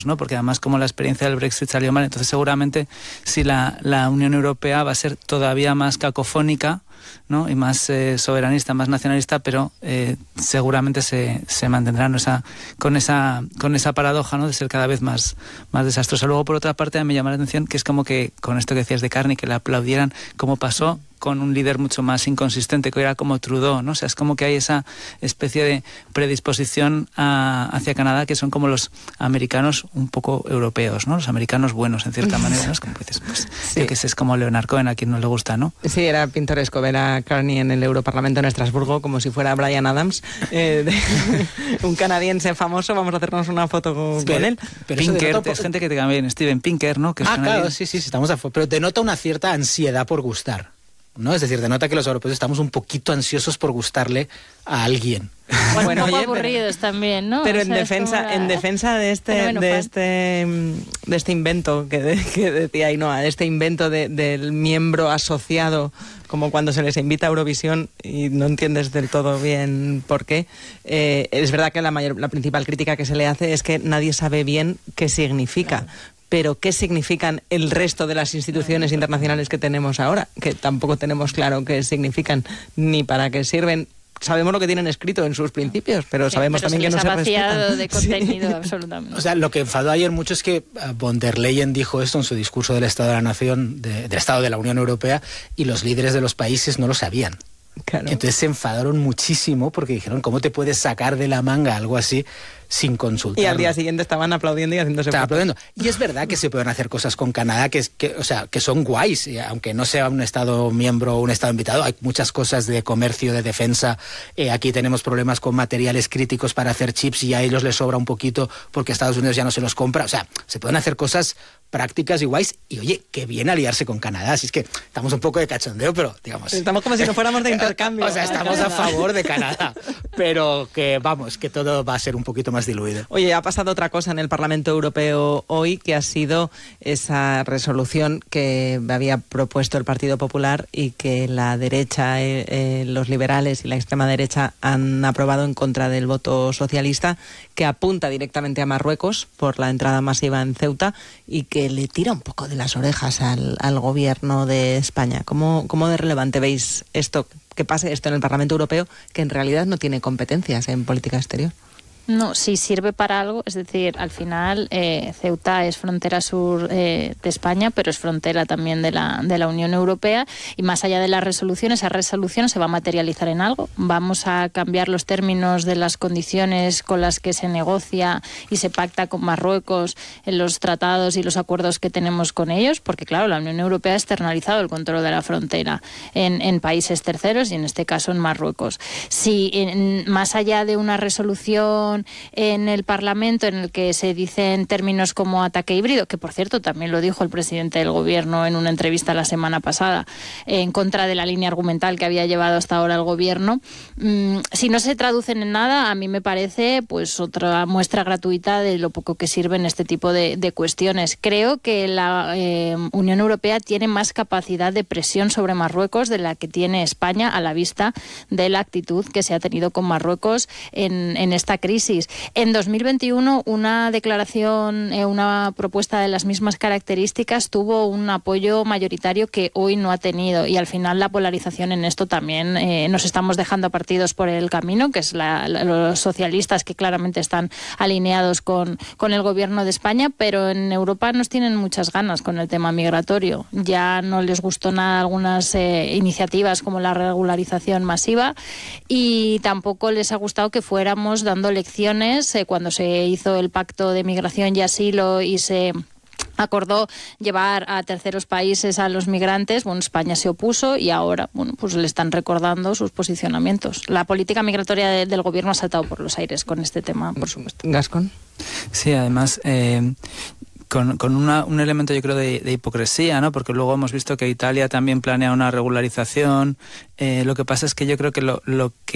¿no? Porque además como la experiencia del Brexit salió mal, entonces seguramente si la Unión Europea va a ser todavía más cacofónica, ¿no? Y más soberanista, más nacionalista, pero seguramente se mantendrá, ¿no? con esa paradoja, ¿no? De ser cada vez más desastrosa. Luego, por otra parte, me llama la atención que es como que con esto que decías de Carney, que le aplaudieran, como pasó con un líder mucho más inconsistente, que era como Trudeau, ¿no? O sea, es como que hay esa especie de predisposición hacia Canadá, que son como los americanos un poco europeos, ¿no? Los americanos buenos, en cierta manera, ¿no? Es como dices, pues, sí. Yo que sé, es como Leonard Cohen, a quien no le gusta, ¿no? Sí, era pintoresco ver a Carney en el Europarlamento en Estrasburgo, como si fuera Bryan Adams, un canadiense famoso. Vamos a hacernos una foto con él. Pero Pinker, es gente que te cambia bien, Steven Pinker, ¿no? Que es claro, sí, estamos pero denota una cierta ansiedad por gustar, ¿no? Es decir, denota que los europeos estamos un poquito ansiosos por gustarle a alguien. Bueno, un poco aburridos también, ¿no? Pero en defensa de este invento que decía Ainhoa, de este invento del miembro asociado, como cuando se les invita a Eurovisión y no entiendes del todo bien por qué. Es verdad que la principal crítica que se le hace es que nadie sabe bien qué significa. Claro. Pero ¿qué significan el resto de las instituciones internacionales que tenemos ahora? Que tampoco tenemos claro qué significan ni para qué sirven. Sabemos lo que tienen escrito en sus principios, pero sabemos también que no se respetan. Se ha vaciado de contenido, absolutamente. O sea, lo que enfadó ayer mucho es que von der Leyen dijo esto en su discurso del Estado de la Nación, del Estado de la Unión Europea, y los líderes de los países no lo sabían. Claro. Entonces se enfadaron muchísimo porque dijeron, ¿cómo te puedes sacar de la manga algo así sin consultar? Y al día siguiente estaban aplaudiendo y haciéndose aplaudiendo. Y es verdad que se pueden hacer cosas con Canadá que son guays, aunque no sea un Estado miembro o un Estado invitado. Hay muchas cosas de comercio, de defensa. Aquí tenemos problemas con materiales críticos para hacer chips y a ellos les sobra un poquito porque Estados Unidos ya no se los compra. O sea, se pueden hacer cosas prácticas y guays. Y oye, qué bien aliarse con Canadá. Así es que estamos un poco de cachondeo, pero digamos... Estamos como si no fuéramos de intercambio. O sea, estamos a favor de Canadá. Pero que vamos, que todo va a ser un poquito más diluido. Oye, ha pasado otra cosa en el Parlamento Europeo hoy, que ha sido esa resolución que había propuesto el Partido Popular y que la derecha, los liberales y la extrema derecha han aprobado en contra del voto socialista, que apunta directamente a Marruecos por la entrada masiva en Ceuta y que le tira un poco de las orejas al gobierno de España. ¿Cómo de relevante veis esto, que pase esto en el Parlamento Europeo, que en realidad no tiene competencias en política exterior? No, sí sirve para algo, es decir, al final Ceuta es frontera sur de España, pero es frontera también de la Unión Europea, y más allá de la resolución, esa resolución se va a materializar en algo. Vamos a cambiar los términos de las condiciones con las que se negocia y se pacta con Marruecos en los tratados y los acuerdos que tenemos con ellos, porque claro, la Unión Europea ha externalizado el control de la frontera en países terceros y en este caso en Marruecos. Si más allá de una resolución en el Parlamento en el que se dicen términos como ataque híbrido, que por cierto también lo dijo el presidente del gobierno en una entrevista la semana pasada, en contra de la línea argumental que había llevado hasta ahora el gobierno, si no se traducen en nada, a mí me parece pues otra muestra gratuita de lo poco que sirven este tipo de cuestiones. Creo que la Unión Europea tiene más capacidad de presión sobre Marruecos de la que tiene España, a la vista de la actitud que se ha tenido con Marruecos en esta crisis. En 2021, una declaración, una propuesta de las mismas características tuvo un apoyo mayoritario que hoy no ha tenido, y al final la polarización en esto también nos estamos dejando partidos por el camino, que es los socialistas, que claramente están alineados con el gobierno de España, pero en Europa nos tienen muchas ganas con el tema migratorio. Ya no les gustó nada algunas iniciativas como la regularización masiva, y tampoco les ha gustado que fuéramos dando lecciones cuando se hizo el pacto de migración y asilo y se acordó llevar a terceros países a los migrantes. Bueno, España se opuso y ahora, bueno, pues le están recordando sus posicionamientos. La política migratoria del gobierno ha saltado por los aires con este tema, por supuesto. Gascón. Sí, además... Con un elemento, yo creo, de hipocresía, ¿no? Porque luego hemos visto que Italia también planea una regularización. Lo que pasa es que yo creo que uno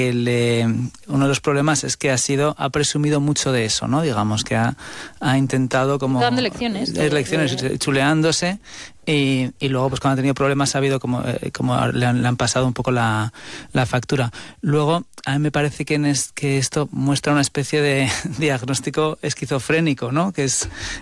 de los problemas es que ha presumido mucho de eso, ¿no? Digamos que ha intentado como... dando lecciones. Chuleándose. Y luego, pues cuando ha tenido problemas ha habido como le han pasado un poco la factura. Luego, a mí me parece que esto muestra una especie de diagnóstico esquizofrénico, ¿no? Que es